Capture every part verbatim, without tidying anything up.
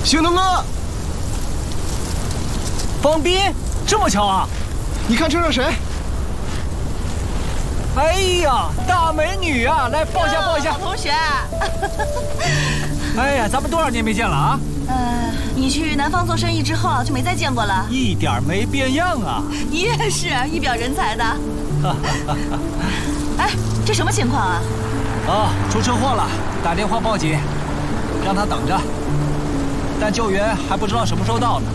兴东哥， 方斌，这么巧啊！ 你看车上谁？ 哎呀，大美女啊！来抱一下，抱一下。 老同学。 哎呀，咱们多少年没见了啊？ 呃，你去南方做生意之后就没再见过了。 一点没变样啊！ 你也是一表人才的。哎，这什么情况啊？ 啊，出车祸了，打电话报警，让他等着。但救援还不知道什么时候到呢。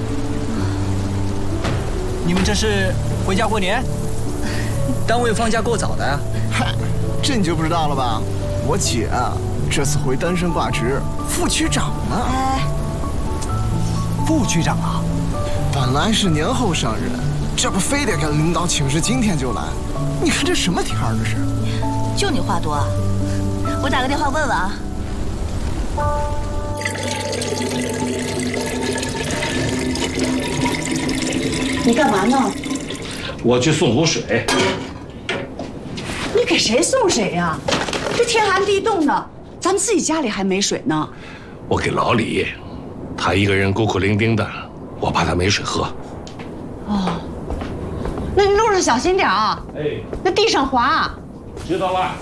你们这是回家过年？单位放假够早的呀。 嗨，这你就不知道了吧？我姐啊，这次回单身挂职，副区长呢。 哎， 副区长啊？ 本来是年后上任，这不非得跟领导请示今天就来？你看这什么天儿这是？ 就你话多啊！我打个电话问问啊。 你干嘛呢？ 我去送壶水。 你给谁送水呀？这天寒地冻的，咱们自己家里还没水呢。 我给老李，他一个人孤苦伶仃的，我怕他没水喝。 哦，那你路上小心点啊！ 哎， 那地上滑。 知道了。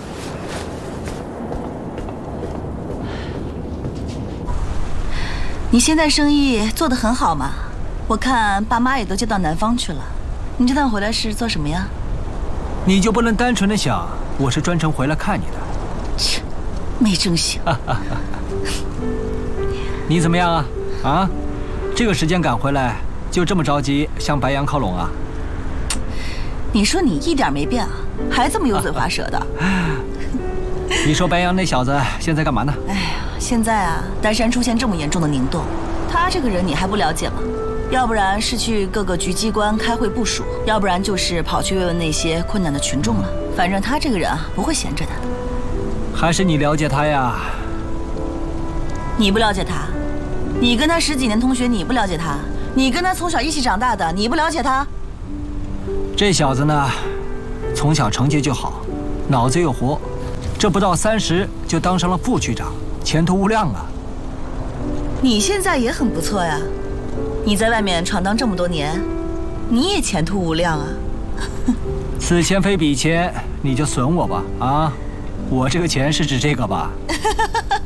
你现在生意做得很好嘛？我看爸妈也都接到南方去了。你这趟回来是做什么呀？ 你就不能单纯的想我是专程回来看你的？ 切，没正形。 你怎么样啊？啊，这个时间赶回来，就这么着急向白羊靠拢啊？ 你说你一点没变啊，还这么油嘴滑舌的。 你说白羊那小子现在干嘛呢？ 哎呀，现在啊，丹山出现这么严重的凝冻，他这个人你还不了解吗？要不然是去各个局机关开会部署，要不然就是跑去慰问那些困难的群众了。反正他这个人啊，不会闲着的。 还是你了解他呀？ 你不了解他，你跟他十几年同学，你不了解他，你跟他从小一起长大的，你不了解他。 这小子呢，从小成绩就好，脑子又活，这不到三十就当上了副区长，前途无量啊！ 你现在也很不错呀，你在外面闯荡这么多年，你也前途无量啊！ 此钱非彼钱，你就损我吧啊！我这个钱是指这个吧？